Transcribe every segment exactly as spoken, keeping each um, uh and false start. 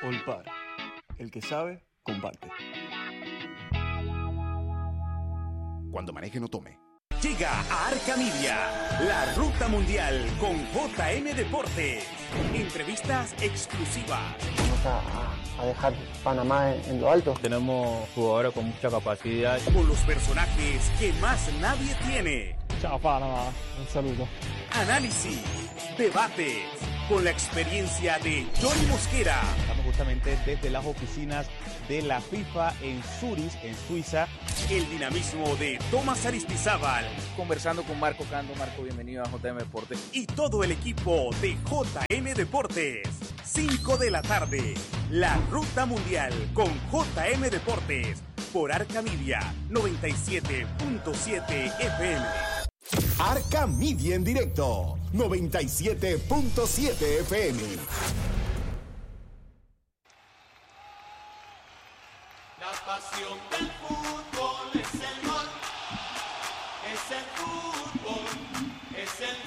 Olpar, el que sabe, comparte. Cuando maneje no tome. Llega a Arca Media, la ruta mundial con J M Deportes. Entrevistas exclusivas. Vamos a, a dejar Panamá en, en lo alto. Tenemos jugadores con mucha capacidad. Con los personajes que más nadie tiene. Chao Panamá, un saludo. Análisis, debates, con la experiencia de Johnny Mosquera. Estamos justamente desde las oficinas de la FIFA en Zurich, en Suiza. El dinamismo de Tomás Aristizábal. Conversando con Marco Cando. Marco, bienvenido a J M Deportes. Y todo el equipo de J M Deportes. cinco de la tarde, la ruta mundial con J M Deportes. Por Arca Media, noventa y siete punto siete F M. Arca Media en directo, noventa y siete punto siete F M. La pasión del fútbol es el gol, es el fútbol, es el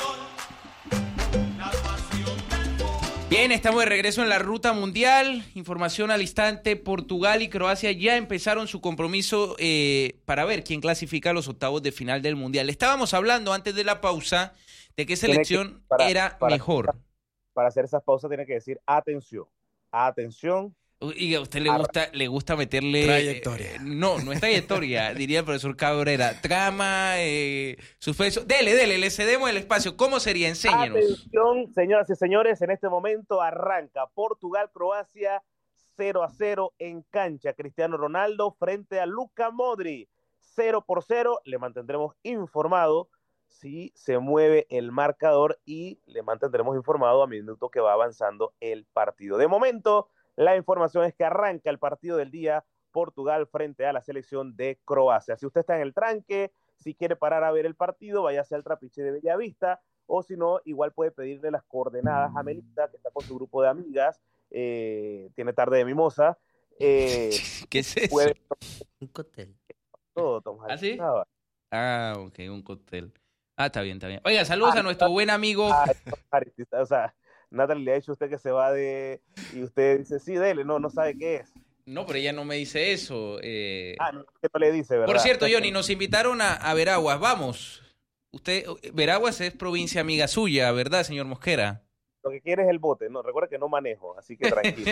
gol. La pasión del fútbol. Bien, estamos de regreso en la ruta mundial. Información al instante: Portugal y Croacia ya empezaron su compromiso eh, para ver quién clasifica a los octavos de final del mundial. Estábamos hablando antes de la pausa de qué selección que, para, era para, mejor. Para, para hacer esas pausas tiene que decir atención, atención. Y a usted le gusta, le gusta meterle... Trayectoria. Eh, no, no es trayectoria, diría el profesor Cabrera. Trama, eh, suspenso. Dele, dele, le cedemos el espacio. ¿Cómo sería? Enséñenos. Atención, señoras y señores, en este momento arranca Portugal-Croacia cero a cero en cancha. Cristiano Ronaldo frente a Luka Modric. cero por cero. Le mantendremos informado si se mueve el marcador y le mantendremos informado a minuto que va avanzando el partido. De momento, la información es que arranca el partido del día, Portugal frente a la selección de Croacia. Si usted está en el tranque, si quiere parar a ver el partido, váyase al Trapiche de Bellavista, o si no, igual puede pedirle las coordenadas a Melita, que está con su grupo de amigas, eh, tiene tarde de mimosa. Eh, ¿Qué es eso? Puede... Un cóctel. Todo, Tom ¿Ah, sí? Ah, ok, un cóctel. Ah, está bien, está bien. Oiga, saludos ah, a nuestro buen amigo. Ah, o sea, Natalie le ha dicho a usted que se va de... Y usted dice, sí, dele, no, no sabe qué es. No, pero ella no me dice eso. Eh... Ah, no, que no le dice, ¿verdad? Por cierto, Johnny, nos invitaron a, a Veraguas. Vamos. Usted, Veraguas es provincia amiga suya, ¿verdad, señor Mosquera? Lo que quiere es el bote. No, recuerda que no manejo, así que tranquilo.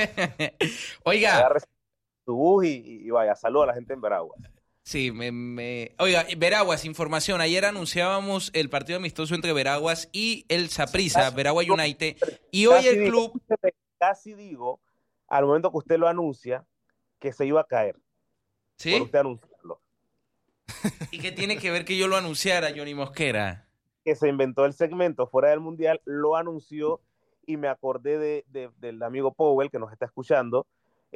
Oiga. Agarre su bus y, y vaya, saluda a la gente en Veraguas. Sí, me, me... Oiga, Veraguas, información. Ayer anunciábamos el partido amistoso entre Veraguas y el Saprissa, Veraguas United. Y hoy el club... Digo, casi digo, al momento que usted lo anuncia, que se iba a caer. ¿Sí? Por usted anunciarlo. ¿Y qué tiene que ver que yo lo anunciara, Johnny Mosquera? Que se inventó el segmento fuera del Mundial, lo anunció y me acordé de, de, del amigo Powell que nos está escuchando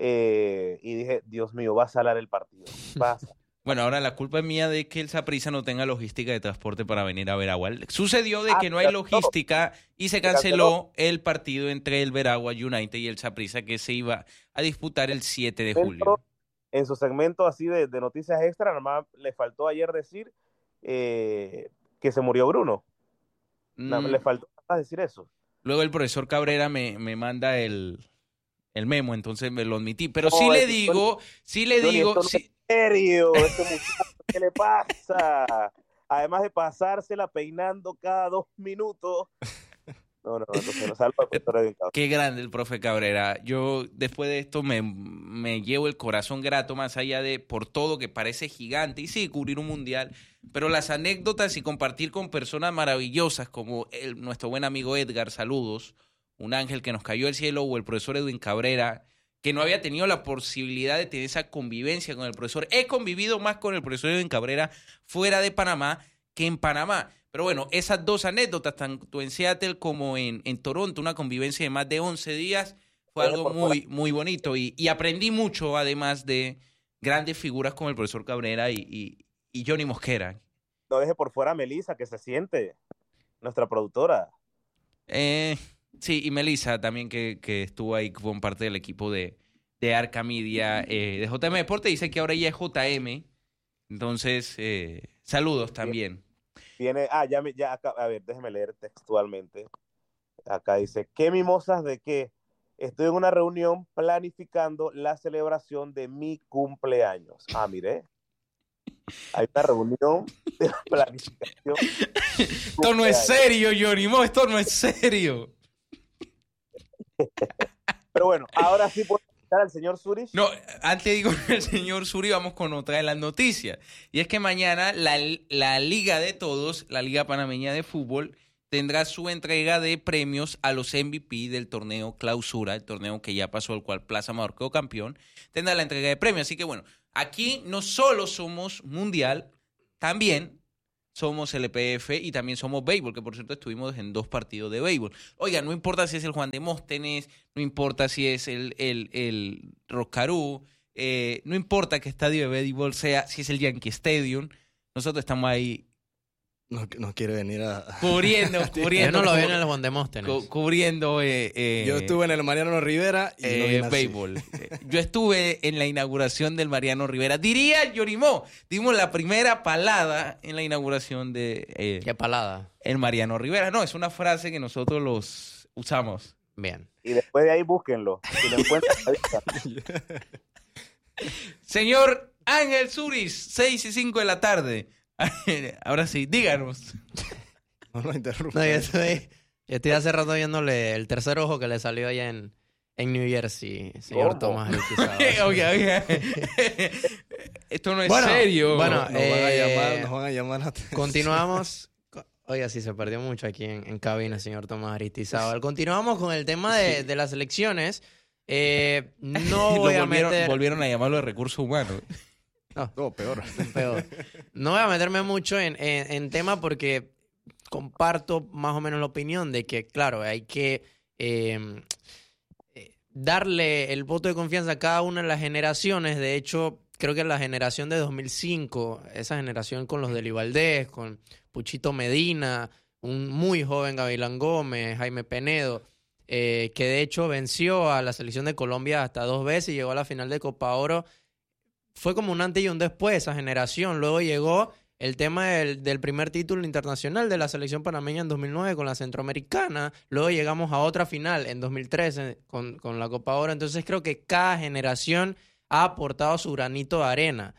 eh, y dije, Dios mío, va a salar el partido. Va a salar. Bueno, ahora la culpa es mía de que el Saprissa no tenga logística de transporte para venir a Veraguas. Sucedió de que no hay logística y se canceló el partido entre el Veraguas United y el Saprissa que se iba a disputar el siete de julio. En su segmento así de, de noticias extra, nada más le faltó ayer decir eh, que se murió Bruno. Nada más mm. le faltó decir eso. Mucho. Luego el profesor Cabrera me, me manda el, el memo, entonces me lo admití. Pero no, sí le digo, sí le digo... Sí, serio, este muchacho, ¿qué le pasa? Además de pasársela peinando cada dos minutos. No, no, entonces no salva el profesor Edwin Cabrera. Qué grande el profe Cabrera. Yo después de esto me, me llevo el corazón grato, más allá de por todo que parece gigante. Y sí, cubrir un mundial, pero las anécdotas y compartir con personas maravillosas como el, nuestro buen amigo Edgar, saludos, un ángel que nos cayó del cielo, o el profesor Edwin Cabrera, que no había tenido la posibilidad de tener esa convivencia con el profesor. He convivido más con el profesor Edwin Cabrera fuera de Panamá que en Panamá. Pero bueno, esas dos anécdotas, tanto en Seattle como en, en Toronto, una convivencia de más de once días, fue algo muy, muy bonito. Y, y aprendí mucho, además de grandes figuras como el profesor Cabrera y, y, y Johnny Mosquera. No deje por fuera a Melissa, que se siente, nuestra productora. Eh... Sí, y Melissa también, que, que estuvo ahí con parte del equipo de, de Arca Media, eh, de J M Deporte, dice que ahora ya es J M, entonces, eh, saludos también. Tiene, ah, ya, me, ya acá, a ver, déjeme leer textualmente. Acá dice, ¿qué mimosas de qué? Estoy en una reunión planificando la celebración de mi cumpleaños. Ah, mire. Hay una reunión de planificación. Esto no es serio, Yorimo, esto no es serio. Pero bueno, ahora sí puedo invitar al señor Zurich. No, antes digo el señor Zurich, vamos con otra de las noticias. Y es que mañana la, la Liga de Todos, la Liga Panameña de Fútbol, tendrá su entrega de premios a los M V P del torneo Clausura, el torneo que ya pasó, el cual Plaza Amador quedó campeón. Tendrá la entrega de premios. Así que bueno, aquí no solo somos mundial, también somos L P F y también somos béisbol, que por cierto estuvimos en dos partidos de béisbol. Oiga, no importa si es el Juan de Móstenes, no importa si es el, el, el Roscarú, eh, no importa qué estadio de béisbol sea, si es el Yankee Stadium, nosotros estamos ahí. No, no quiere venir a... Cubriendo, cubriendo. Yo no lo vi en el Juan de Móstenes. Cu cubriendo... Eh, eh, Yo estuve en el Mariano Rivera y eh, no béisbol. Yo estuve en la inauguración del Mariano Rivera. Diría Yorimó, dimos la primera palada en la inauguración de... Eh, ¿Qué palada? El Mariano Rivera. No, es una frase que nosotros los usamos. Bien. Y después de ahí búsquenlo. Si lo encuentran, Señor Ángel Zurich, seis y cinco de la tarde. Ahora sí, díganos. No lo interrumpa. No, yo, estoy, yo estoy hace rato viéndole el tercer ojo que le salió allá en, en New Jersey, señor ¿Cómo? Tomás Aristizábal. Oye, oye. Esto no es Bueno, serio. bueno, Nos van a eh, llamar, nos van a llamar a... Continuamos. Oiga, sí, se perdió mucho aquí en, en cabina, señor Tomás Aristizábal. Continuamos con el tema de, de las elecciones. Eh, no voy Lo a volvieron, meter... volvieron a llamarlo de recursos humanos. No, No, peor. peor. No voy a meterme mucho en, en, en tema porque comparto más o menos la opinión de que, claro, hay que eh, darle el voto de confianza a cada una de las generaciones. De hecho, creo que la generación de dos mil cinco, esa generación con los de Valdés, con Puchito Medina, un muy joven Gavilán Gómez, Jaime Penedo, eh, que de hecho venció a la selección de Colombia hasta dos veces y llegó a la final de Copa Oro. Fue como un antes y un después esa generación. Luego llegó el tema del, del primer título internacional de la selección panameña en dos mil nueve con la Centroamericana. Luego llegamos a otra final en dos mil trece con, con la Copa Oro. Entonces creo que cada generación ha aportado su granito de arena.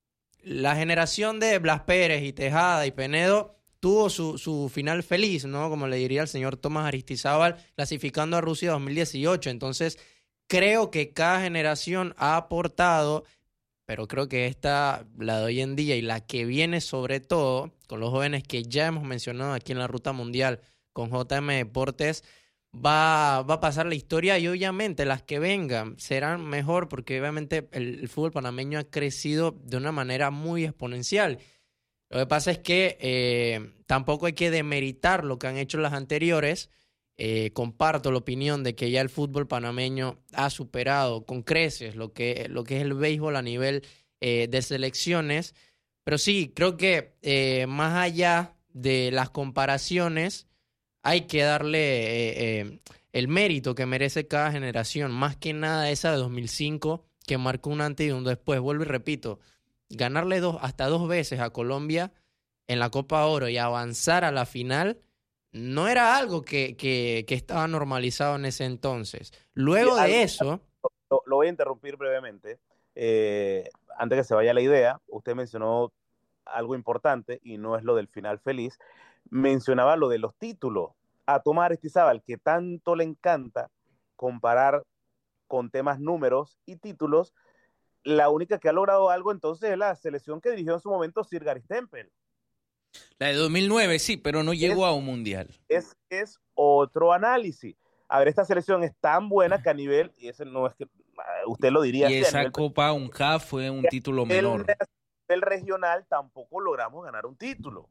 La generación de Blas Pérez y Tejada y Penedo tuvo su, su final feliz, ¿no? Como le diría el señor Tomás Aristizábal, clasificando a Rusia dos mil dieciocho. Entonces creo que cada generación ha aportado... Pero creo que esta, la de hoy en día y la que viene sobre todo, con los jóvenes que ya hemos mencionado aquí en la Ruta Mundial con J M Deportes, va, va a pasar la historia y obviamente las que vengan serán mejor porque obviamente el, el fútbol panameño ha crecido de una manera muy exponencial. Lo que pasa es que eh, tampoco hay que demeritar lo que han hecho las anteriores. Eh, comparto la opinión de que ya el fútbol panameño ha superado con creces lo que, lo que es el béisbol a nivel eh, de selecciones, pero sí, creo que eh, más allá de las comparaciones hay que darle eh, eh, el mérito que merece cada generación, más que nada esa de dos mil cinco que marcó un antes y un después. Vuelvo y repito, ganarle dos, hasta dos veces a Colombia en la Copa Oro y avanzar a la final no era algo que, que, que estaba normalizado en ese entonces. Luego Sí, de algo, eso... Lo, lo voy a interrumpir brevemente. Eh, antes que se vaya la idea, usted mencionó algo importante y no es lo del final feliz. Mencionaba lo de los títulos. A Tomás Aristizábal, que tanto le encanta comparar con temas números y títulos, la única que ha logrado algo entonces es la selección que dirigió en su momento Sir Gary Stempel. La de dos mil nueve, sí, pero no llegó es, a un mundial. Es, es otro análisis. A ver, esta selección es tan buena que a nivel, y ese no es que usted lo diría. Y así, esa Copa U N C A F fue un título menor. El regional tampoco logramos ganar un título.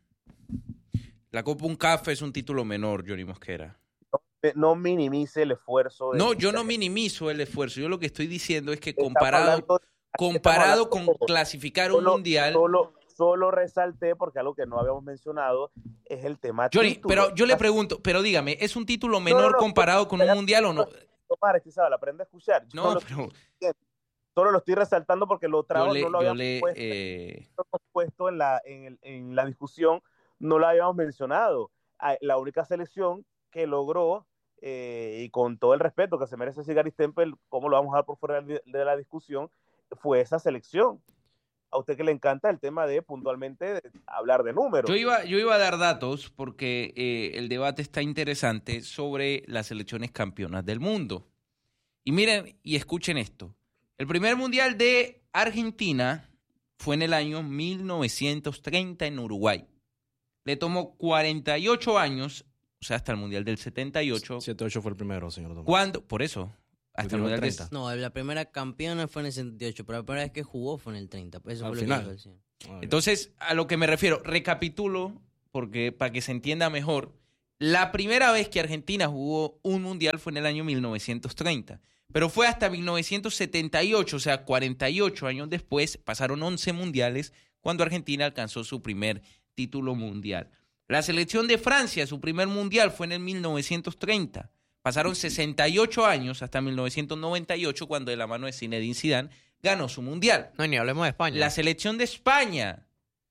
La Copa U N C A F es un título menor, Johnny Mosquera. No, no minimice el esfuerzo. De no, yo no minimizo el esfuerzo. Yo lo que estoy diciendo es que estamos comparado, de, comparado con clasificar solo, un mundial... Solo, solo resalté, porque algo que no habíamos mencionado es el tema Johnny, título. pero yo le pregunto, pero dígame, ¿es un título menor no, no, no, comparado no, con un mundial o no? Tomás Aristizábal, aprende a escuchar. Yo no, solo, pero... solo lo estoy resaltando porque lo trago, le, no lo habíamos le, puesto, eh... puesto en, la, en, el, en la discusión, no lo habíamos mencionado. La única selección que logró eh, y con todo el respeto que se merece Sigaris Temple, ¿cómo lo vamos a dar por fuera de la discusión? Fue esa selección. A usted que le encanta el tema de puntualmente de hablar de números. Yo iba, yo iba a dar datos porque eh, el debate está interesante sobre las selecciones campeonas del mundo. Y miren y escuchen esto. El primer mundial de Argentina fue en el año mil novecientos treinta en Uruguay. Le tomó cuarenta y ocho años, o sea, hasta el mundial del setenta y ocho. setenta y ocho fue el primero, señor Tomás. ¿Cuándo? Por eso. Hasta el mundial treinta. de... No, la primera campeona fue en el setenta y ocho, pero la primera vez que jugó fue en el treinta. Eso Al fue final. Lo que decía. Entonces, a lo que me refiero, recapitulo, porque para que se entienda mejor, la primera vez que Argentina jugó un mundial fue en el año mil novecientos treinta, pero fue hasta mil novecientos setenta y ocho, o sea, cuarenta y ocho años después, pasaron once mundiales, cuando Argentina alcanzó su primer título mundial. La selección de Francia, su primer mundial fue en el mil novecientos treinta. Pasaron sesenta y ocho años hasta mil novecientos noventa y ocho, cuando de la mano de Zinedine Zidane ganó su mundial. No, ni hablemos de España. La selección de España,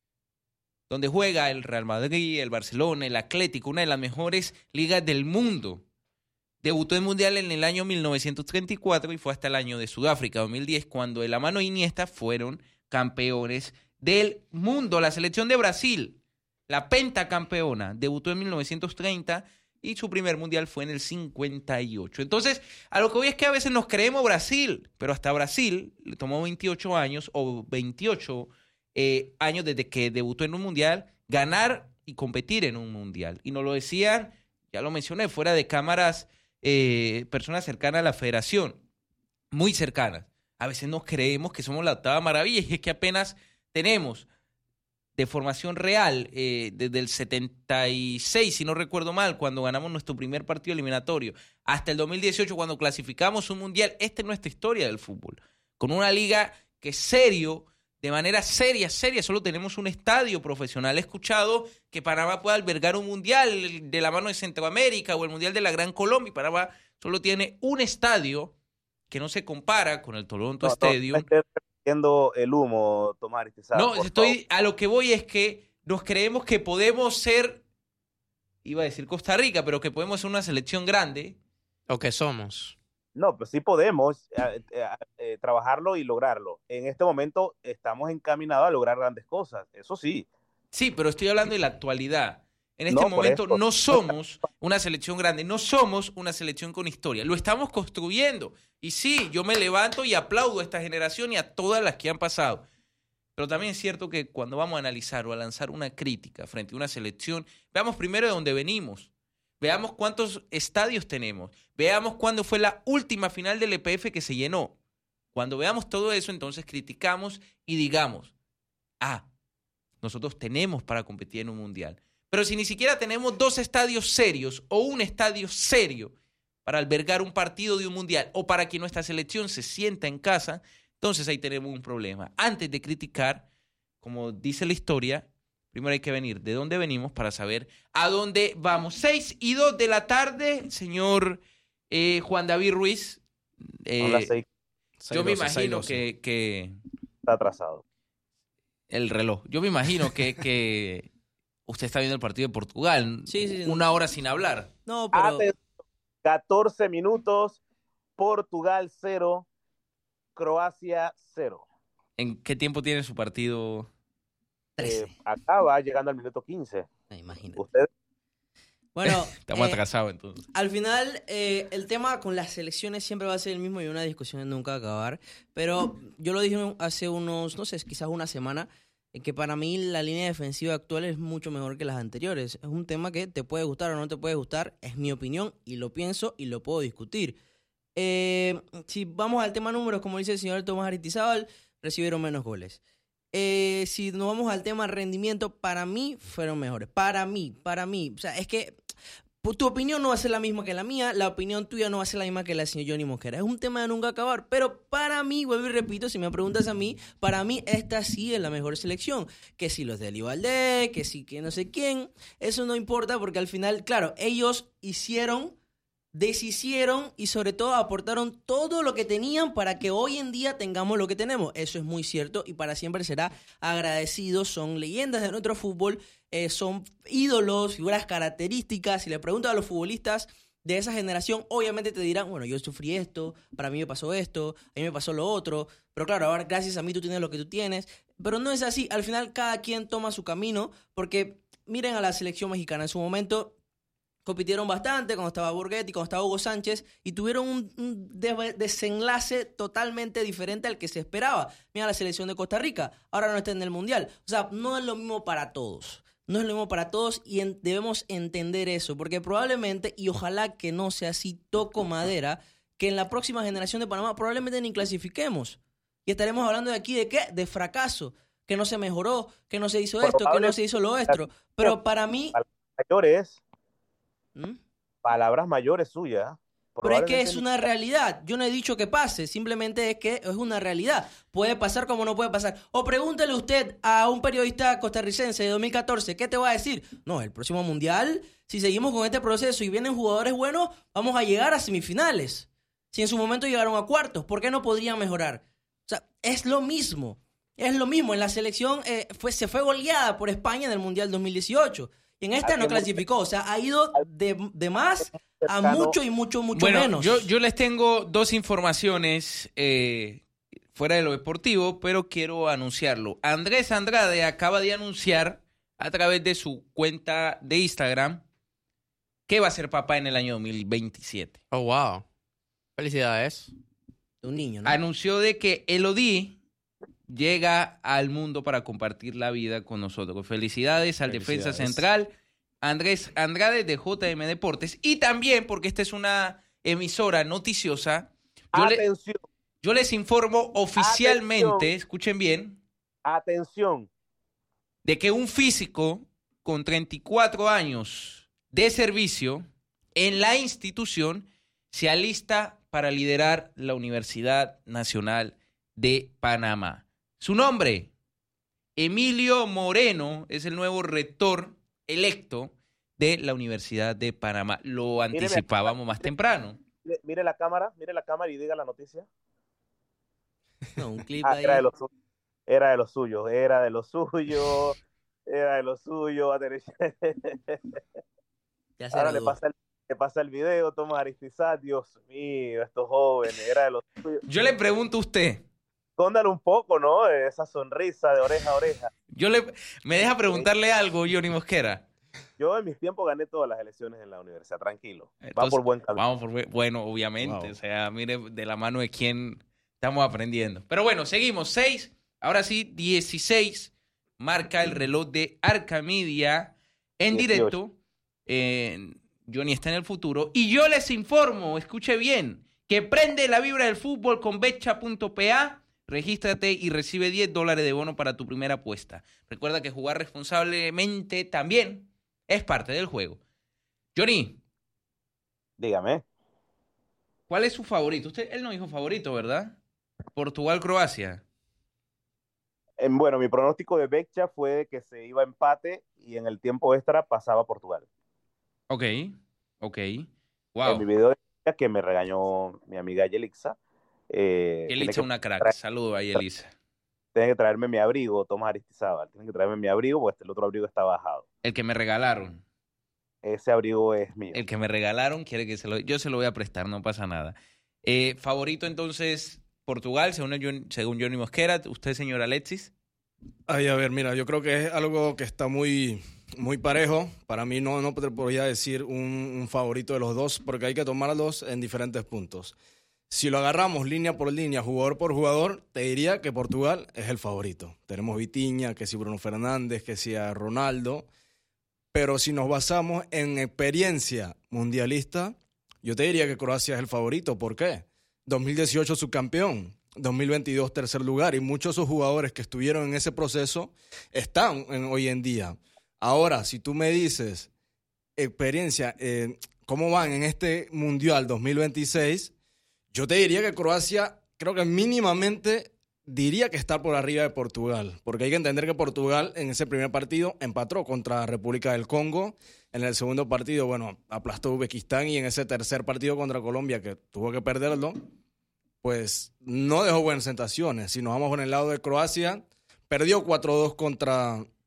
donde juega el Real Madrid, el Barcelona, el Atlético, una de las mejores ligas del mundo, debutó en mundial en el año mil novecientos treinta y cuatro y fue hasta el año de Sudáfrica, dos mil diez, cuando de la mano de Iniesta fueron campeones del mundo. La selección de Brasil, la pentacampeona, debutó en mil novecientos treinta y su primer mundial fue en el cincuenta y ocho. Entonces, a lo que voy es que a veces nos creemos Brasil, pero hasta Brasil le tomó veintiocho años o veintiocho eh, años desde que debutó en un mundial, ganar y competir en un mundial. Y nos lo decían, ya lo mencioné, fuera de cámaras, eh, personas cercanas a la federación, muy cercanas. A veces nos creemos que somos la octava maravilla y es que apenas tenemos de formación real, eh, desde el setenta y seis, si no recuerdo mal, cuando ganamos nuestro primer partido eliminatorio, hasta el dos mil dieciocho, cuando clasificamos un mundial. Esta es nuestra historia del fútbol. Con una liga que es serio, de manera seria, seria, solo tenemos un estadio profesional. He escuchado que Panamá puede albergar un mundial de la mano de Centroamérica o el mundial de la Gran Colombia, y Panamá solo tiene un estadio que no se compara con el Toronto No, Stadium. no, no el humo, Tomás Aristizábal, No, estoy a lo que voy es que nos creemos que podemos ser, iba a decir Costa Rica, pero que podemos ser una selección grande. O que somos. No, pues sí podemos eh, eh, eh, trabajarlo y lograrlo. En este momento estamos encaminados a lograr grandes cosas, eso sí. Sí, pero estoy hablando de la actualidad. En este No, por momento eso. no somos una selección grande, no somos una selección con historia. Lo estamos construyendo. Y sí, yo me levanto y aplaudo a esta generación y a todas las que han pasado. Pero también es cierto que cuando vamos a analizar o a lanzar una crítica frente a una selección, veamos primero de dónde venimos. Veamos cuántos estadios tenemos. Veamos cuándo fue la última final del E P F que se llenó. Cuando veamos todo eso, entonces criticamos y digamos, ah, nosotros tenemos para competir en un mundial. Pero si ni siquiera tenemos dos estadios serios o un estadio serio para albergar un partido de un mundial o para que nuestra selección se sienta en casa, entonces ahí tenemos un problema. Antes de criticar, como dice la historia, primero hay que venir de dónde venimos para saber a dónde vamos. Seis y dos de la tarde, señor eh, Juan David Ruiz. Eh, Son las seis. Yo me seis, imagino seis, que, que... Está atrasado. El reloj. Yo me imagino que... que usted está viendo el partido de Portugal, Sí, sí, sí. una hora sin hablar. No, pero Atención, catorce minutos, Portugal cero, Croacia cero. ¿En qué tiempo tiene su partido? Eh, acá va llegando al minuto quince. Ah, imagínate. Usted, Bueno, Estamos eh, atrasados entonces. al final eh, el tema con las selecciones siempre va a ser el mismo y una discusión nunca va a acabar. Pero yo lo dije hace unos, no sé, quizás una semana, eh, que para mí la línea defensiva actual es mucho mejor que las anteriores. Es un tema que te puede gustar o no te puede gustar, es mi opinión y lo pienso y lo puedo discutir. Eh, si vamos al tema números, como dice el señor Tomás Aristizábal, recibieron menos goles. Eh, si nos vamos al tema rendimiento, para mí fueron mejores. Para mí, para mí. O sea, es que tu opinión no va a ser la misma que la mía, la opinión tuya no va a ser la misma que la del señor Johnny Mosquera. Es un tema de nunca acabar, pero para mí, vuelvo y repito, si me preguntas a mí, para mí esta sí es la mejor selección. Que si los de Eli Valdés, que si que no sé quién, eso no importa porque al final, claro, ellos hicieron, deshicieron y sobre todo aportaron todo lo que tenían para que hoy en día tengamos lo que tenemos. Eso es muy cierto y para siempre será agradecido. Son leyendas de nuestro fútbol, eh, son ídolos, figuras características. Si le pregunto a los futbolistas de esa generación, obviamente te dirán, bueno, yo sufrí esto, para mí me pasó esto, a mí me pasó lo otro, pero claro, ahora gracias a mí tú tienes lo que tú tienes, pero no es así, al final cada quien toma su camino, porque miren a la selección mexicana, en su momento compitieron bastante cuando estaba Borghetti, cuando estaba Hugo Sánchez, y tuvieron un, un de- desenlace totalmente diferente al que se esperaba. Mira la selección de Costa Rica, ahora no está en el Mundial, o sea, no es lo mismo para todos. No es lo mismo para todos y en, debemos entender eso, porque probablemente, y ojalá que no sea así, toco madera, que en la próxima generación de Panamá probablemente ni clasifiquemos. Y estaremos hablando de aquí de qué, de fracaso, que no se mejoró, que no se hizo esto, que no se hizo lo otro. Pero para mí... Mayores, ¿Mm? palabras mayores suyas. Pero es que es una realidad. Yo no he dicho que pase, simplemente es que es una realidad. Puede pasar como no puede pasar. O pregúntele usted a un periodista costarricense de dos mil catorce, ¿qué te va a decir? No, el próximo Mundial, si seguimos con este proceso y vienen jugadores buenos, vamos a llegar a semifinales. Si en su momento llegaron a cuartos, ¿por qué no podrían mejorar? O sea, es lo mismo. Es lo mismo. En la selección eh, fue, se fue goleada por España en el Mundial dos mil dieciocho. Y en esta no clasificó. O sea, ha ido de, de más a mucho y mucho, mucho bueno, menos. Yo, yo les tengo dos informaciones eh, fuera de lo deportivo, pero quiero anunciarlo. Andrés Andrade acaba de anunciar a través de su cuenta de Instagram que va a ser papá en el año dos mil veintisiete. Oh, wow. Felicidades. Un niño, ¿no? Anunció de que Elodie llega al mundo para compartir la vida con nosotros. Felicidades al Felicidades. defensa central Andrés Andrade de J M Deportes. Y también, porque esta es una emisora noticiosa, yo, le, yo les informo oficialmente, Atención. escuchen bien, Atención. de que un físico con treinta y cuatro años de servicio en la institución se alista para liderar la Universidad Nacional de Panamá. Su nombre, Emilio Moreno, es el nuevo rector electo de la Universidad de Panamá. Lo anticipábamos más temprano. Mire, mire la cámara, mire la cámara y diga la noticia. No, un clip Ah, ahí. era de lo suyo, era de lo suyo, era de lo suyo, era de lo suyo. Ya se Ahora le graduó. pasa, el, le pasa el video, Tomás Aristizábal, Dios mío, estos jóvenes, era de lo suyo. Yo le pregunto a usted. Escóndale un poco, ¿no? Esa sonrisa de oreja a oreja. Yo le, me deja preguntarle algo, Johnny Mosquera. Yo en mis tiempos gané todas las elecciones en la universidad, tranquilo. Va Entonces, por buen camino. Vamos por buen- bueno, obviamente. Wow. O sea, mire de la mano de quién estamos aprendiendo. Pero bueno, seguimos. Seis, ahora sí, dieciséis. Marca el reloj de Arcamedia en dieciocho. directo. Eh, Johnny está en el futuro. Y yo les informo, escuche bien, que prende la vibra del fútbol con betcha punto p a. Regístrate y recibe diez dólares de bono para tu primera apuesta. Recuerda que jugar responsablemente también es parte del juego. Johnny, Dígame. ¿cuál es su favorito? Usted, él no dijo favorito, ¿verdad? Portugal-Croacia. Eh, bueno, mi pronóstico de Beccha fue de que se iba a empate y en el tiempo extra pasaba a Portugal. Ok, ok. En Wow. mi video de Beccha, que me regañó mi amiga Yelixa. Eh, tiene Elisa que una crack. traer- Saludo a Elisa. Tienen que traerme mi abrigo, Tomás Aristizábal. Tienen que traerme mi abrigo porque el otro abrigo está bajado. El que me regalaron. Ese abrigo es mío. El que me regalaron quiere que se lo... Yo se lo voy a prestar, no pasa nada. Eh, favorito entonces, Portugal, según, el John- según Johnny Mosquera. ¿Usted, señor Alexis? Ay, a ver, mira, yo creo que es algo que está muy, muy parejo. Para mí no, no te podría decir un, un favorito de los dos porque hay que tomarlos en diferentes puntos. Si lo agarramos línea por línea, jugador por jugador, te diría que Portugal es el favorito. Tenemos Vitinha, que si Bruno Fernández, que si a Ronaldo. Pero si nos basamos en experiencia mundialista, yo te diría que Croacia es el favorito. ¿Por qué? dos mil dieciocho subcampeón, dos mil veintidós tercer lugar y muchos de esos jugadores que estuvieron en ese proceso están en, hoy en día. Ahora, si tú me dices experiencia, eh, ¿cómo van en este Mundial dos mil veintiséis? Yo te diría que Croacia, creo que mínimamente diría que está por arriba de Portugal, porque hay que entender que Portugal en ese primer partido empató contra República del Congo, en el segundo partido, bueno, aplastó a Uzbekistán y en ese tercer partido contra Colombia, que tuvo que perderlo, pues no dejó buenas sensaciones. Si nos vamos con el lado de Croacia, perdió cuatro dos contra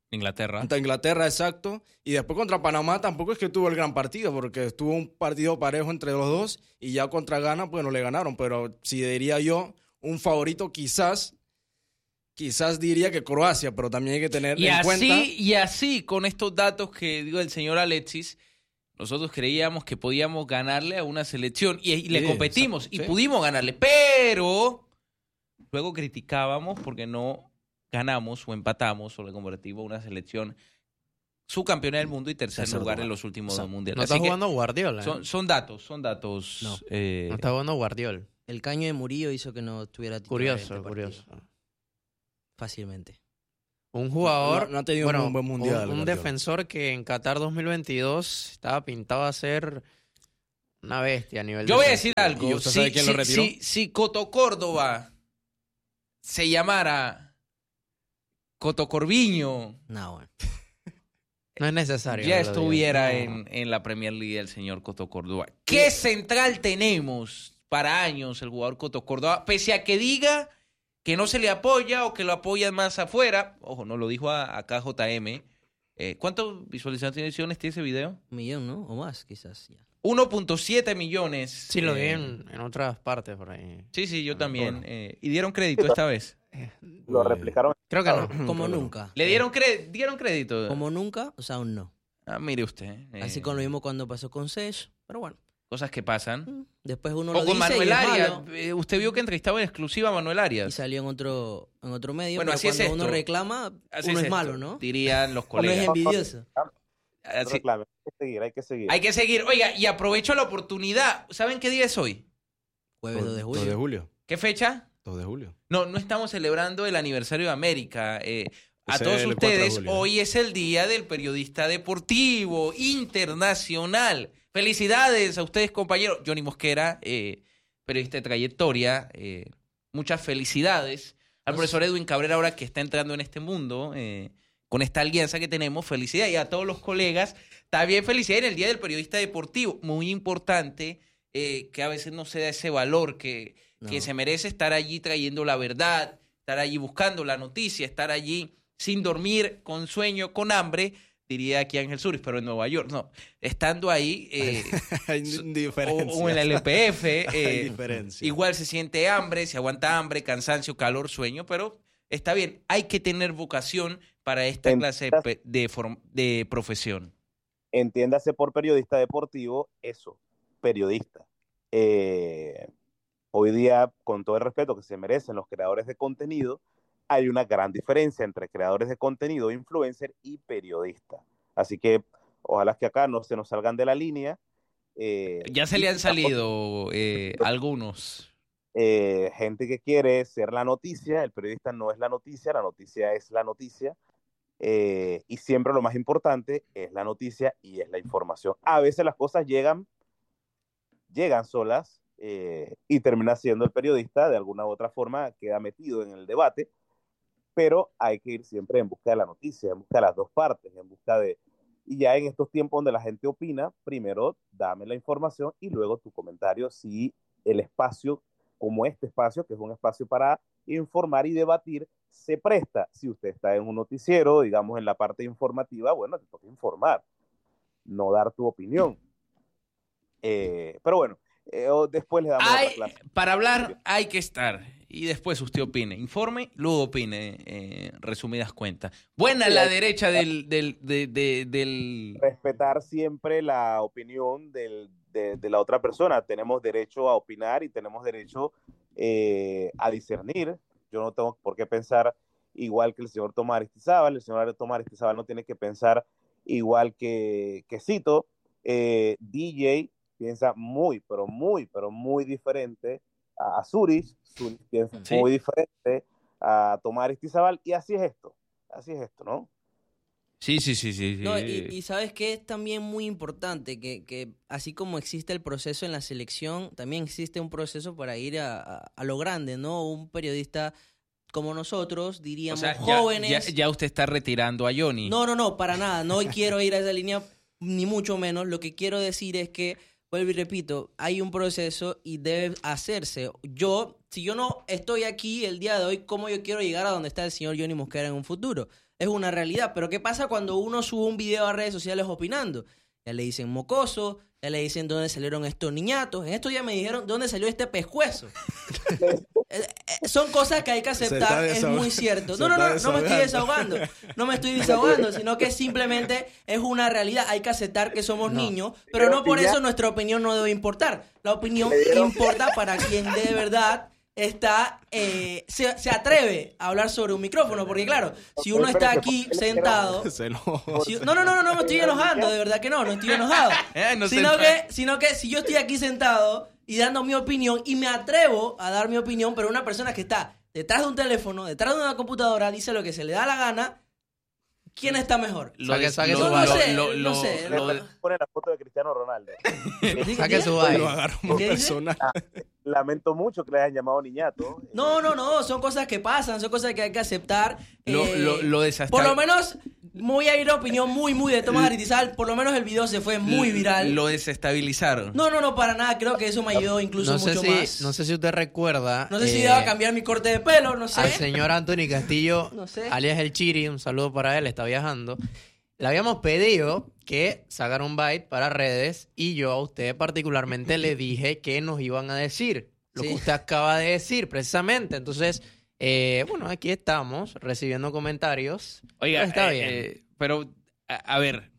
Inglaterra. Ante Inglaterra, exacto. Y después contra Panamá tampoco es que tuvo el gran partido, porque estuvo un partido parejo entre los dos y ya contra Ghana, bueno, le ganaron. Pero si diría yo, un favorito quizás, quizás diría que Croacia, pero también hay que tener y en así, cuenta... Y así, con estos datos que dio el señor Alexis, nosotros creíamos que podíamos ganarle a una selección y, y le Sí, competimos exacto, y sí. pudimos ganarle, pero luego criticábamos porque no ganamos o empatamos o le convertimos a una selección subcampeona del mundo y tercer, Tercer lugar lugar. en los últimos O sea, dos mundiales. no Así está que jugando Guardiola. ¿eh? Son, son datos, son datos. No. eh, No está jugando Guardiola. El caño de Murillo hizo que no tuviera titular Curioso, en este curioso. partido. Fácilmente. Un jugador, No- no ha tenido bueno, un buen mundial, un, un Guardiola. defensor que en Qatar dos mil veintidós estaba pintado a ser una bestia a nivel Yo voy a defensivo. decir algo. ¿Y usted Si, sabe quién lo si- retiró? si- si Coto Córdoba se llamara Coto Corviño, No, bueno. No es necesario. ya que lo estuviera diga. No. en, en la Premier League el señor Coto Córdoba. ¿Qué central tenemos para años el jugador Coto Córdoba? Pese a que diga que no se le apoya o que lo apoyan más afuera. Ojo, no lo dijo a- acá J M. Eh, ¿Cuántas visualizaciones tiene ese video? Un millón, ¿no? O más, quizás. Ya. uno punto siete millones. Sí, lo vi Eh, en, en otras partes por ahí. Sí, sí, yo también. Eh, y dieron crédito esta vez. Lo replicaron. Creo que no. Como Creo que no. nunca. ¿Le dieron, cre- dieron crédito? Como nunca, o sea, un no. Ah, mire usted. eh, Así con lo mismo cuando pasó con Sech, pero bueno. Cosas que pasan. mm, Después uno O lo con dice Manuel y es Arias. malo, Eh, usted vio que entrevistaba en exclusiva a Manuel y Arias. salió en otro, en otro medio, Bueno, pero así es cuando uno esto. reclama, Así uno es, esto, malo, ¿no? Dirían los Uno es colegas. envidioso. Así- Reclame. Hay que seguir, hay que seguir. hay que seguir. Oiga, y aprovecho la oportunidad. ¿Saben qué día es hoy? Jueves dos de dos de julio. julio. ¿Qué fecha? dos de julio. No, no estamos celebrando el aniversario de América. Eh, a Ese todos es el cuatro de ustedes, julio. hoy es el día del periodista deportivo internacional. Felicidades a ustedes, compañeros. Johnny Mosquera, eh, periodista de trayectoria. eh, muchas felicidades. Al profesor Edwin Cabrera, ahora que está entrando en este mundo, eh, con esta alianza que tenemos, felicidad. Y a todos los colegas, también felicidad en el Día del Periodista Deportivo. Muy importante eh, que a veces no se da ese valor que, No. que se merece estar allí trayendo la verdad, estar allí buscando la noticia, estar allí sin dormir, con sueño, con hambre, diría aquí Ángel Suris, pero en Nueva York, no. Estando ahí, eh, Hay o, diferencias. o en la L P F, Hay eh, diferencias. igual se siente hambre, se aguanta hambre, cansancio, calor, sueño, pero está bien, hay que tener vocación para esta clase de, pe- de, form- de profesión. Entiéndase por periodista deportivo eso, periodista. Eh, hoy día, con todo el respeto que se merecen los creadores de contenido, hay una gran diferencia entre creadores de contenido, influencer y periodista. Así que ojalá que acá no se nos salgan de la línea. Eh, Ya se le y han salido eh, algunos. eh, gente que quiere ser la noticia, el periodista no es la noticia, la noticia es la noticia, eh, y siempre lo más importante es la noticia y es la información. A veces las cosas llegan, llegan solas eh, y termina siendo el periodista, de alguna u otra forma, queda metido en el debate, pero hay que ir siempre en busca de la noticia, en busca de las dos partes, en busca de... Y ya en estos tiempos donde la gente opina, primero dame la información y luego tu comentario si el espacio, como este espacio, que es un espacio para informar y debatir, se presta. Si usted está en un noticiero, digamos en la parte informativa, bueno, te toca informar, no dar tu opinión. Eh, pero bueno, eh, después le damos Hay- otra clase. para hablar hay que estar. Y después usted opine. Informe, luego opine, eh, resumidas cuentas. Buena Sí, la hay- derecha del... del, de- de- del... Respetar siempre la opinión del, de, de la otra persona. Tenemos derecho a opinar y tenemos derecho eh, a discernir. Yo no tengo por qué pensar igual que el señor Tomás Aristizábal. El señor Tomás Aristizábal no tiene que pensar igual que, que Cito. Eh, D J piensa muy, pero muy, pero muy diferente a, a Zurich. Zurich piensa Sí. muy diferente a Tomás Aristizábal. Y así es esto. Así es esto, ¿no? Sí, sí, sí, sí. sí. No, y, y sabes que es también muy importante que, que así como existe el proceso en la selección, también existe un proceso para ir a, a, a lo grande, ¿no? Un periodista como nosotros, O diríamos, sea, ya, jóvenes. ya, ya usted está retirando a Johnny. No, no, no, para nada. No quiero ir a esa línea, ni mucho menos. Lo que quiero decir es que, vuelvo y repito, hay un proceso y debe hacerse. Yo, si yo no estoy aquí el día de hoy, ¿cómo yo quiero llegar a donde está el señor Johnny Mosquera en un futuro? es una realidad. Pero ¿qué pasa cuando uno sube un video a redes sociales opinando? Ya le dicen mocoso, ya le dicen dónde salieron estos niñatos. En estos días me dijeron dónde salió este pescuezo. Son cosas que hay que aceptar, es muy cierto. No, no, no, no me estoy desahogando. No me estoy desahogando, sino que simplemente es una realidad. Hay que aceptar que somos no. niños, pero no por eso nuestra opinión no debe importar. La opinión importa para quien de verdad está eh, se, se atreve a hablar sobre un micrófono, porque claro, si uno está aquí sentado, si, no, no, no, no, no me estoy enojando, de verdad que no, no estoy enojado, sino que, sino que si yo estoy aquí sentado y dando mi opinión y me atrevo a dar mi opinión, pero una persona que está detrás de un teléfono, detrás de una computadora, dice lo que se le da la gana, ¿quién está mejor? Lo saque, saque no, su no sé, lo, no sé. Lo, lo, pone la foto de Cristiano Ronaldo. Saque su baile. Lo agarro muy personal. Lamento mucho que le hayan llamado niñato. No, no, no, son cosas que pasan, son cosas que hay que aceptar. Lo, eh, lo, lo desastra... Por lo menos, voy a ir a opinión muy, muy de Tomás Aritizal, por lo menos el video se fue muy viral. Lo desestabilizaron. No, no, no, para nada, creo que eso me ayudó incluso no sé mucho si, más. No sé si usted recuerda. No sé eh, si iba a cambiar mi corte de pelo, no sé. Al señor Anthony Castillo, no sé. alias El Chiri, un saludo para él, está viajando. Le habíamos pedido que sacara un byte para redes y yo a usted particularmente le dije que nos iban a decir lo sí. que usted acaba de decir precisamente. Entonces, eh, bueno, aquí estamos recibiendo comentarios. Oiga, pero está eh, bien. Eh, pero, a, a ver,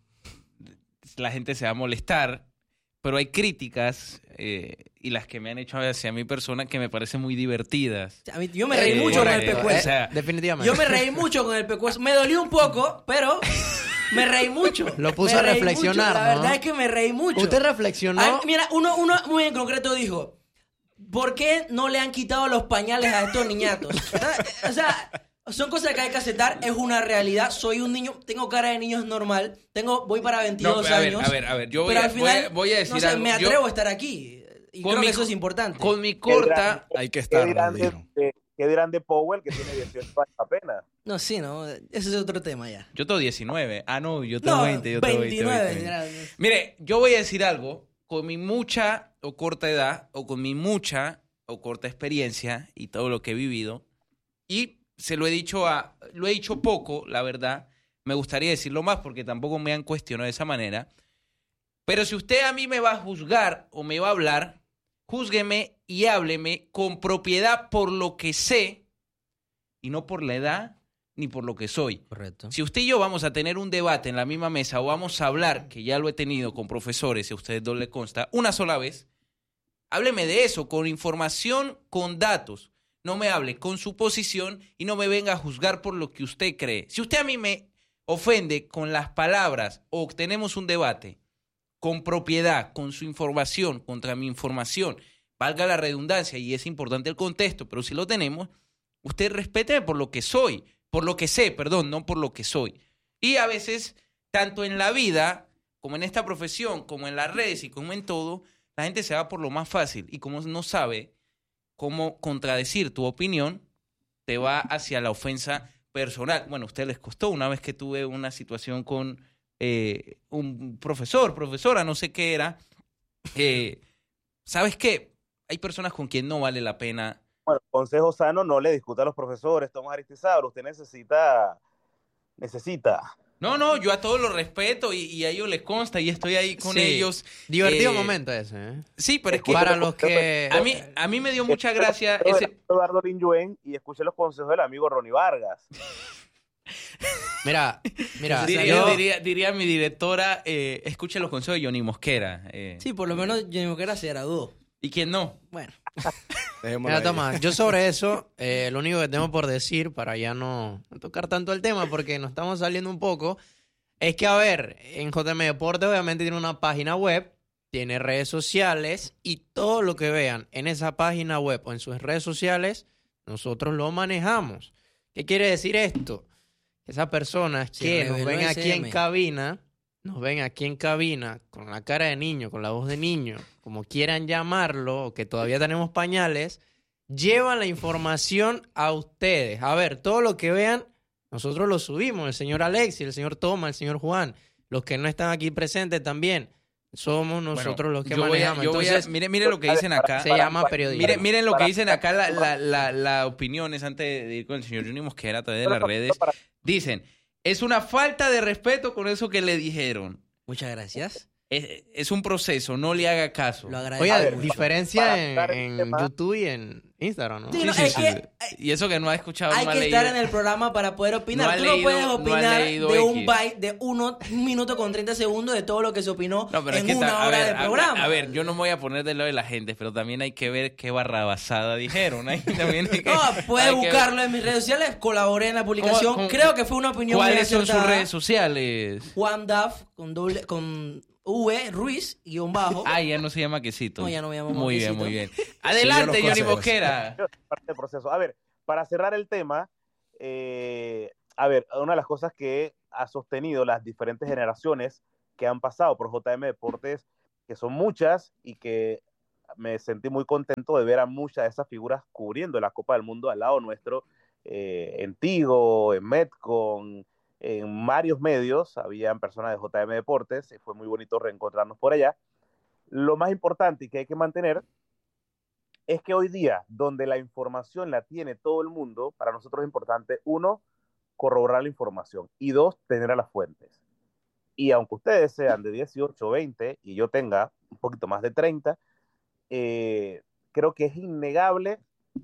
la gente se va a molestar, pero hay críticas eh, y las que me han hecho hacia mi persona que me parecen muy divertidas. A mí, yo me reí Eh, mucho correcto, con el pecuezo. o sea, definitivamente. Yo me reí mucho con el pecuezo. Me dolió un poco, pero... Me reí mucho. Lo puso me a reflexionar, mucho. La ¿no? verdad es que me reí mucho. ¿Usted reflexionó? Ay, mira, uno, uno muy en concreto dijo, ¿por qué no le han quitado los pañales a estos niñatos? O sea, son cosas que hay que aceptar, es una realidad. Soy un niño, tengo cara de niño normal, tengo, voy para veintidós no, a ver, años. A ver, a ver, yo voy, pero a, al final, voy, a, voy a decir no sé, algo. me atrevo yo, a estar aquí. Y con creo mi, que eso es importante. Con mi corta... ¿Qué hay que estar, ¿qué dirán, de, de, ¿Qué dirán de Powell, que tiene dieciocho años apenas? No, sí, no, ese es otro tema ya. Yo tengo diecinueve. Ah, no, yo tengo no, veinte. Yo tengo veintinueve. veinte, veinte, veinte. Mire, yo voy a decir algo. Con mi mucha o corta edad, o con mi mucha o corta experiencia y todo lo que he vivido, y se lo he dicho a, lo he dicho poco, la verdad, me gustaría decirlo más porque tampoco me han cuestionado de esa manera, pero si usted a mí me va a juzgar o me va a hablar, júzgueme y hábleme con propiedad por lo que sé y no por la edad ni por lo que soy. Correcto. Si usted y yo vamos a tener un debate en la misma mesa o vamos a hablar, que ya lo he tenido con profesores, y a ustedes dos les consta, una sola vez, hábleme de eso, con información, con datos. No me hable con su posición y no me venga a juzgar por lo que usted cree. Si usted a mí me ofende con las palabras o tenemos un debate con propiedad, con su información, contra mi información, valga la redundancia y es importante el contexto, pero si lo tenemos, usted respete por lo que soy, por lo que sé, perdón, no por lo que soy. Y a veces, tanto en la vida, como en esta profesión, como en las redes y como en todo, la gente se va por lo más fácil y como no sabe cómo contradecir tu opinión, te va hacia la ofensa personal. Bueno, a usted les costó una vez que tuve una situación con eh, un profesor, profesora, no sé qué era. Eh, ¿Sabes qué? Hay personas con quien no vale la pena. Bueno, consejo sano, no le discuta a los profesores, Tomás Aristizábal, usted necesita, necesita. No, no, yo a todos los respeto y, y a ellos les consta y estoy ahí con sí. ellos. Divertido eh, momento ese, ¿eh? Sí, pero es que... Para los que... A mí, a mí me dio mucha gracia ese... Eduardo Linjuen y escuché los consejos del amigo Ronnie Vargas. Mira, mira. Diría, yo... diría, diría mi directora, eh, escuche los consejos de Johnny Mosquera. Eh. Sí, por lo menos Johnny Mosquera se graduó. ¿Y quién no? Bueno. Mira, Tomás, yo sobre eso, eh, lo único que tengo por decir, para ya no, no tocar tanto el tema, porque nos estamos saliendo un poco, es que, a ver, en J M Deportes obviamente tiene una página web, tiene redes sociales, y todo lo que vean en esa página web o en sus redes sociales, nosotros lo manejamos. ¿Qué quiere decir esto? Esas personas que nos ven aquí en cabina, nos ven aquí en cabina con la cara de niño, con la voz de niño, como quieran llamarlo, o que todavía tenemos pañales, llevan la información a ustedes. A ver, todo lo que vean, nosotros lo subimos. El señor Alexis, el señor Tomás, el señor Juan, los que no están aquí presentes también. Somos nosotros bueno, los que yo manejamos. Voy a, yo Entonces, voy a, miren, miren lo que dicen acá. Se llama periodismo. Miren, miren lo que dicen acá la, la, la, la opiniones antes de ir con el señor Johnny Mosquera a través de las redes. Dicen, Es una falta de respeto con eso que le dijeron. Muchas gracias. Es, es un proceso, no le haga caso. Lo agradezco. Oye, ver, diferencia para en, el en tema- YouTube y en Instagram, ¿no? Sí, no, Sí, es sí, que sí. Y eso que no ha escuchado, hay no ha que leído. estar en el programa para poder opinar. No ha Tú leído- no puedes no ha opinar leído de X. un byte, de uno, un minuto con treinta segundos de todo lo que se opinó No, pero en es que una ta- a hora ver, de a- programa. A, ver, yo no me voy a poner del lado de la gente, pero también hay que ver qué barrabasada dijeron. Ahí también hay que- No, puedes hay que buscarlo ver. en mis redes sociales. Colaboré en la publicación. ¿Cómo- cómo- Creo que fue una opinión muy ¿Cuáles son sus acertada. redes sociales? Juan Daf con doble con V Ruiz guión bajo. Ah, ya no se llama Quesito. No, ya no me llamo Muy bien, Quesito. muy bien. Adelante, Sigue los Johnny consejos. Mosquera. parte del proceso. A ver, para cerrar el tema, eh, a ver, una de las cosas que ha sostenido las diferentes generaciones que han pasado por J M Deportes, que son muchas y que me sentí muy contento de ver a muchas de esas figuras cubriendo la Copa del Mundo al lado nuestro, eh, en Tigo, en Metcon, en varios medios, habían personas de J M Deportes, y fue muy bonito reencontrarnos por allá. Lo más importante y que hay que mantener es que hoy día, donde la información la tiene todo el mundo, para nosotros es importante, uno, corroborar la información, y dos, tener a las fuentes. Y aunque ustedes sean de dieciocho, veinte, y yo tenga un poquito más de treinta, eh, creo que es innegable,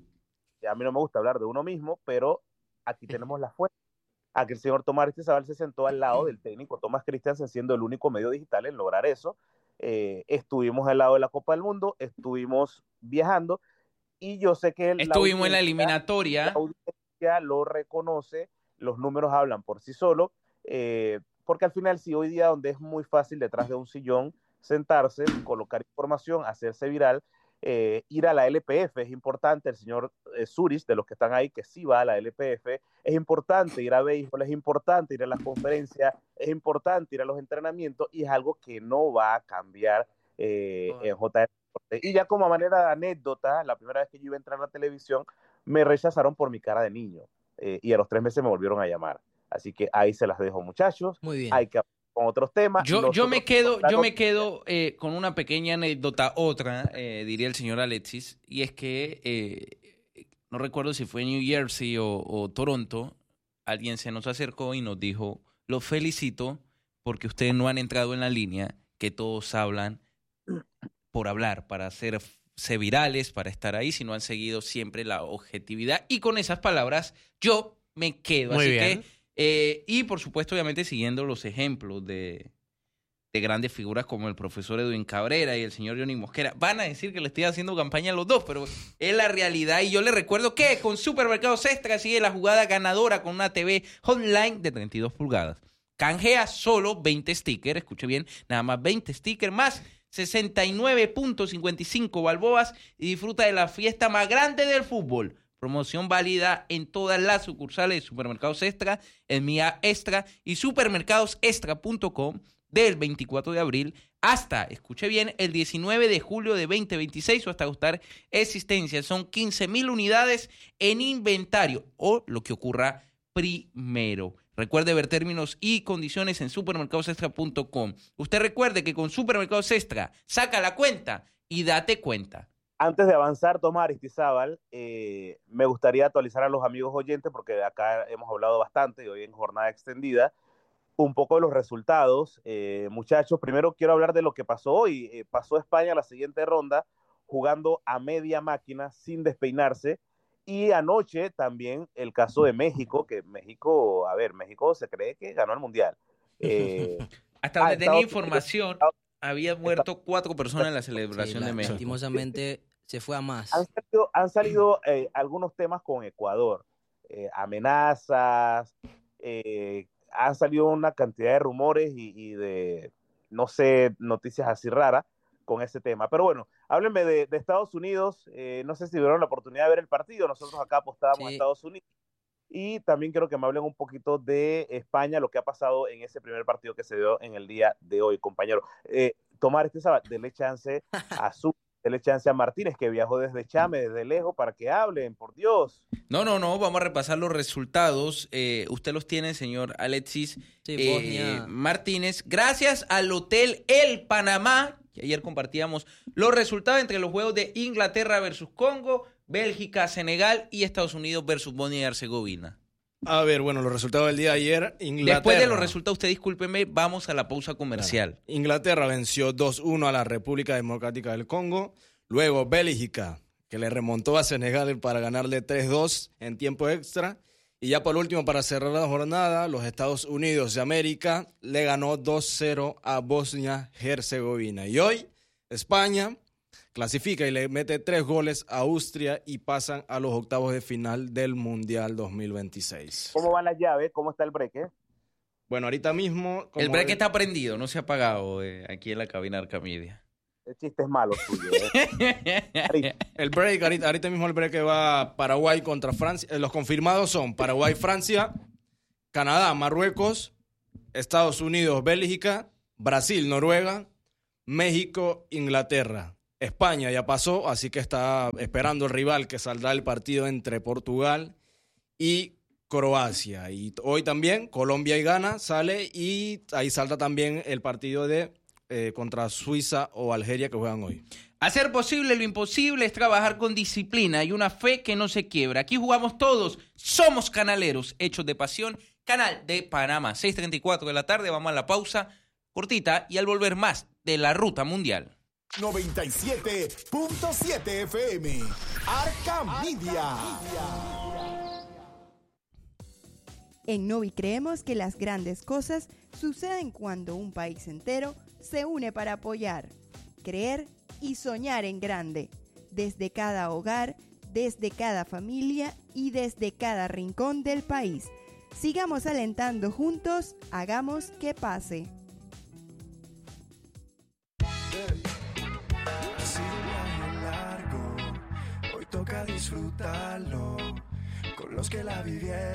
a mí no me gusta hablar de uno mismo, pero aquí tenemos las fuentes. Aquí el señor Tomás Aristizábal se sentó al lado del técnico Tomás Christiansen, siendo el único medio digital en lograr eso. Eh, estuvimos al lado de la Copa del Mundo, estuvimos viajando, y yo sé que el, Estuvimos en la audiencia- eliminatoria. la audiencia lo reconoce, los números hablan por sí solos, eh, porque al final sí, hoy día donde es muy fácil detrás de un sillón sentarse, colocar información, hacerse viral, eh, ir a la L P F es importante. El señor eh, Suris, de los que están ahí, que sí va a la L P F, es importante ir a béisbol, es importante ir a las conferencias, es importante ir a los entrenamientos, y es algo que no va a cambiar eh, en J M Deportes. Y ya como manera de anécdota, la primera vez que yo iba a entrar a la televisión, me rechazaron por mi cara de niño, eh, y a los tres meses me volvieron a llamar. Así que ahí se las dejo, muchachos. Muy bien. Hay que con otros temas. Yo, yo Nosotros- me quedo, yo me quedo eh, con una pequeña anécdota, otra, eh, diría el señor Alexis, y es que eh, no recuerdo si fue New Jersey o, o Toronto, alguien se nos acercó y nos dijo: los felicito porque ustedes no han entrado en la línea que todos hablan por hablar, para hacerse virales, para estar ahí, sino han seguido siempre la objetividad. Y con esas palabras yo me quedo. Muy Así bien. que Eh, y por supuesto, obviamente, siguiendo los ejemplos de, de grandes figuras como el profesor Edwin Cabrera y el señor Johnny Mosquera. Van a decir que le estoy haciendo campaña a los dos, pero es la realidad. Y yo les recuerdo que con Supermercados Extra sigue la jugada ganadora con una T V Hotline de treinta y dos pulgadas. Canjea solo veinte stickers, escuche bien, nada más veinte stickers más sesenta y nueve punto cincuenta y cinco balboas y disfruta de la fiesta más grande del fútbol. Promoción válida en todas las sucursales de Supermercados Extra, en Mía Extra y supermercados extra punto com del veinticuatro de abril hasta, escuche bien, el diecinueve de julio de veinte veintiséis o hasta agotar existencia. Son quince mil unidades en inventario o lo que ocurra primero. Recuerde ver términos y condiciones en supermercados extra punto com. Usted recuerde que con Supermercados Extra saca la cuenta y date cuenta. Antes de avanzar, Tomás Aristizábal, eh, me gustaría actualizar a los amigos oyentes, porque de acá hemos hablado bastante y hoy en jornada extendida, un poco de los resultados. Eh, muchachos, primero quiero hablar de lo que pasó hoy. Eh, pasó España a la siguiente ronda jugando a media máquina sin despeinarse. Y anoche también el caso de México, que México, a ver, México se cree que ganó el Mundial. Eh, Hasta donde ah, tenía Estados información, Unidos, había muerto cuatro personas en la celebración Sí, la- de México. Lastimosamente se fue a más. Han salido, han salido eh, algunos temas con Ecuador, eh, amenazas, eh, han salido una cantidad de rumores y, y de, no sé, noticias así raras con ese tema. Pero bueno, háblenme de, de Estados Unidos. Eh, no sé si tuvieron la oportunidad de ver el partido. Nosotros acá apostábamos a Sí. Estados Unidos. Y también quiero que me hablen un poquito de España, lo que ha pasado en ese primer partido que se dio en el día de hoy, compañero. Eh, Tomás Aristizábal, denle chance a su, denle chance a Martínez, que viajó desde Chame, desde lejos, para que hablen, por Dios. No, no, no, vamos a repasar los resultados. Eh, usted los tiene, señor Alexis Sí, eh, Bosnia. Martínez. Gracias al Hotel El Panamá, que ayer compartíamos los resultados entre los juegos de Inglaterra versus Congo, Bélgica, Senegal y Estados Unidos versus Bosnia y Herzegovina. A ver, bueno, los resultados del día de ayer. Inglaterra. Después de los resultados, usted discúlpeme, vamos a la pausa comercial. Claro. Inglaterra venció dos uno a la República Democrática del Congo. Luego Bélgica, que le remontó a Senegal para ganarle tres dos en tiempo extra. Y ya por último, para cerrar la jornada, los Estados Unidos de América le ganó dos cero a Bosnia-Herzegovina. Y hoy, España clasifica y le mete tres goles a Austria y pasan a los octavos de final del Mundial dos mil veintiséis. ¿Cómo van las llaves? ¿Cómo está el breque? Bueno, ahorita mismo... El breque está prendido, no se ha apagado eh, aquí en la cabina Arcamedia. El chiste es malo tuyo. ¿eh? El break, ahorita, ahorita mismo el break va Paraguay contra Francia. Eh, los confirmados son Paraguay, Francia, Canadá, Marruecos, Estados Unidos, Bélgica, Brasil, Noruega, México, Inglaterra. España ya pasó, así que está esperando el rival que saldrá el partido entre Portugal y Croacia. Y hoy también Colombia y Ghana sale y ahí salta también el partido de eh, contra Suiza o Algeria que juegan hoy. Hacer posible lo imposible es trabajar con disciplina y una fe que no se quiebra. Aquí jugamos todos, somos canaleros, hechos de pasión. Canal de Panamá, seis treinta y cuatro de la tarde, vamos a la pausa cortita y al volver más de la Ruta Mundial. noventa y siete punto siete F M, Arca Media. En Novi creemos que las grandes cosas suceden cuando un país entero se une para apoyar, creer y soñar en grande, desde cada hogar, desde cada familia y desde cada rincón del país. Sigamos alentando juntos, hagamos que pase. Ha sido un año largo, hoy toca disfrutarlo con los que la vivieron.